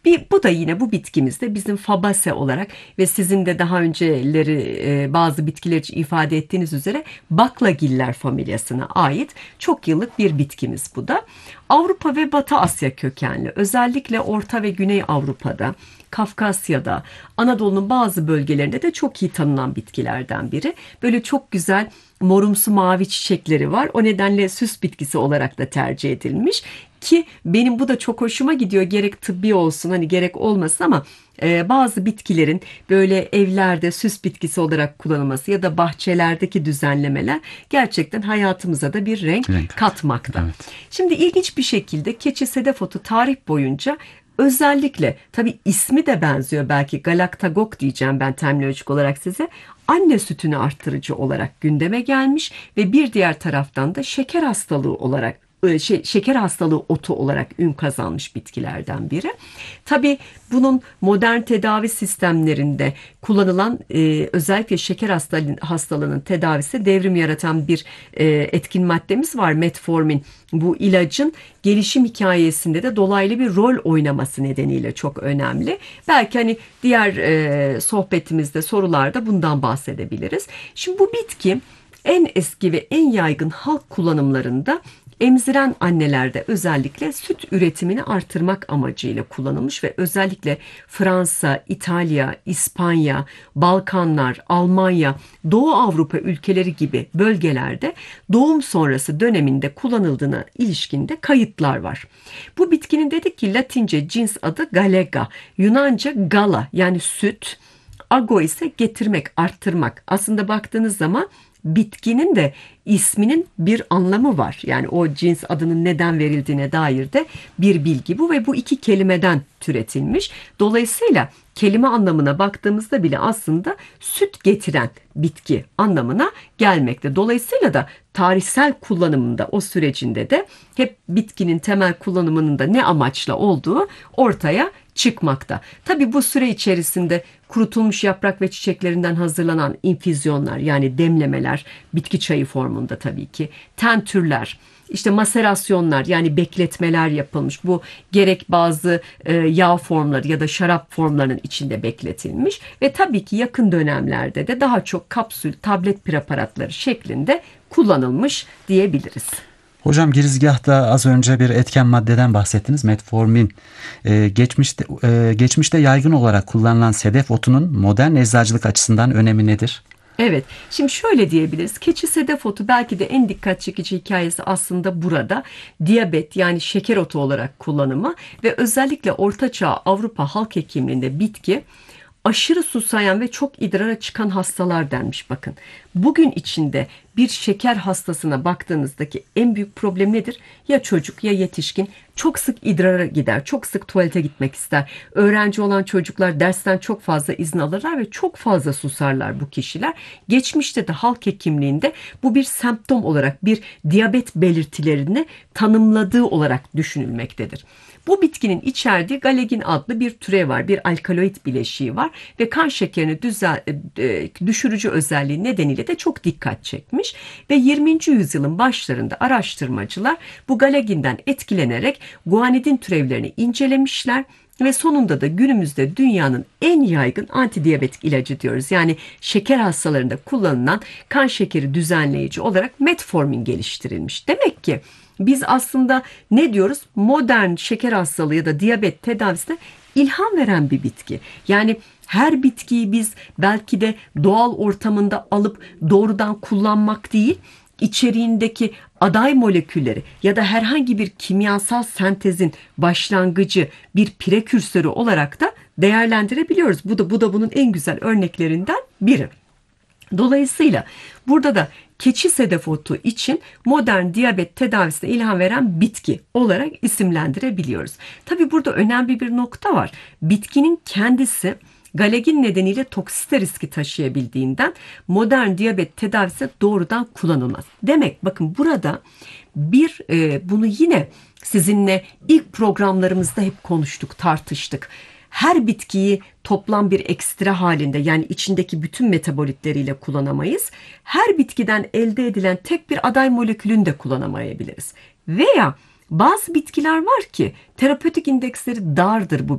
Bu da yine bu bitkimiz de bizim Fabaceae olarak ve sizin de daha önceleri bazı bitkiler için ifade ettiğiniz üzere baklagiller familyasına ait çok yıllık bir bitkimiz bu da. Avrupa ve Batı Asya kökenli, özellikle Orta ve Güney Avrupa'da, Kafkasya'da, Anadolu'nun bazı bölgelerinde de çok iyi tanınan bitkilerden biri. Böyle çok güzel morumsu mavi çiçekleri var. O nedenle süs bitkisi olarak da tercih edilmiş. Ki benim bu da çok hoşuma gidiyor. Gerek tıbbi olsun hani gerek olmasın ama bazı bitkilerin böyle evlerde süs bitkisi olarak kullanılması ya da bahçelerdeki düzenlemeler gerçekten hayatımıza da bir renk Renk kat. katmakta. Evet. Şimdi ilginç bir şekilde keçi sedef otu tarih boyunca özellikle tabii ismi de benziyor, belki galaktagok diyeceğim ben terminolojik olarak size, anne sütünü arttırıcı olarak gündeme gelmiş ve bir diğer taraftan da şeker hastalığı olarak şeker hastalığı otu olarak ün kazanmış bitkilerden biri. Tabii bunun modern tedavi sistemlerinde kullanılan özellikle şeker hastalığının tedavisi devrim yaratan bir etkin maddemiz var, metformin. Bu ilacın gelişim hikayesinde de dolaylı bir rol oynaması nedeniyle çok önemli. Belki hani diğer sohbetimizde, sorularda bundan bahsedebiliriz. Şimdi bu bitki en eski ve en yaygın halk kullanımlarında emziren annelerde özellikle süt üretimini artırmak amacıyla kullanılmış ve özellikle Fransa, İtalya, İspanya, Balkanlar, Almanya, Doğu Avrupa ülkeleri gibi bölgelerde doğum sonrası döneminde kullanıldığına ilişkinde kayıtlar var. Bu bitkinin dedik ki Latince cins adı Galega, Yunanca gala yani süt, ago ise getirmek, arttırmak. Aslında baktığınız zaman bitkinin de isminin bir anlamı var. Yani o cins adının neden verildiğine dair de bir bilgi bu ve bu iki kelimeden türetilmiş. Dolayısıyla kelime anlamına baktığımızda bile aslında süt getiren bitki anlamına gelmekte. Dolayısıyla da tarihsel kullanımında o sürecinde de hep bitkinin temel kullanımının da ne amaçla olduğu ortaya çıkmakta. Tabii bu süre içerisinde kurutulmuş yaprak ve çiçeklerinden hazırlanan infüzyonlar yani demlemeler, bitki çayı formunda tabii ki, tentürler, işte maserasyonlar yani bekletmeler yapılmış. Bu gerek bazı yağ formları ya da şarap formlarının içinde bekletilmiş ve tabii ki yakın dönemlerde de daha çok kapsül, tablet preparatları şeklinde kullanılmış diyebiliriz. Hocam girizgahta az önce bir etken maddeden bahsettiniz. Metformin. Geçmişte yaygın olarak kullanılan sedef otunun modern eczacılık açısından önemi nedir? Evet, şimdi şöyle diyebiliriz. Keçi sedef otu belki de en dikkat çekici hikayesi aslında burada. Diyabet yani şeker otu olarak kullanımı ve özellikle Ortaçağ Avrupa halk hekimliğinde bitki aşırı susayan ve çok idrara çıkan hastalar denmiş bakın. Bugün içinde bir şeker hastasına baktığınızdaki en büyük problem nedir? Ya çocuk ya yetişkin çok sık idrara gider, çok sık tuvalete gitmek ister. Öğrenci olan çocuklar dersten çok fazla izin alırlar ve çok fazla susarlar bu kişiler. Geçmişte de halk hekimliğinde bu bir semptom olarak bir diyabet belirtilerini tanımladığı olarak düşünülmektedir. Bu bitkinin içerdiği galegin adlı bir türev var, bir alkaloid bileşiği var ve kan şekerini düşürücü özelliği nedeniyle de çok dikkat çekmiş ve 20. yüzyılın başlarında araştırmacılar bu galeginden etkilenerek guanidin türevlerini incelemişler ve sonunda da günümüzde dünyanın en yaygın antidiyabetik ilacı diyoruz. Yani şeker hastalarında kullanılan kan şekeri düzenleyici olarak metformin geliştirilmiş. Demek ki biz aslında ne diyoruz? Modern şeker hastalığı ya da diyabet tedavisine ilham veren bir bitki. Yani her bitkiyi biz belki de doğal ortamında alıp doğrudan kullanmak değil, içeriğindeki aday molekülleri ya da herhangi bir kimyasal sentezin başlangıcı, bir prekürsörü olarak da değerlendirebiliyoruz. Bu da bunun en güzel örneklerinden biri. Dolayısıyla burada da keçi sedef otu için modern diyabet tedavisine ilham veren bitki olarak isimlendirebiliyoruz. Tabii burada önemli bir nokta var. Bitkinin kendisi galegin nedeniyle toksite riski taşıyabildiğinden modern diyabet tedavisine doğrudan kullanılmaz. Demek bakın burada bunu yine sizinle ilk programlarımızda hep konuştuk, tartıştık. Her bitkiyi toplam bir ekstra halinde yani içindeki bütün metabolitleriyle kullanamayız. Her bitkiden elde edilen tek bir aday molekülünü de kullanamayabiliriz. Veya bazı bitkiler var ki terapötik indeksleri dardır bu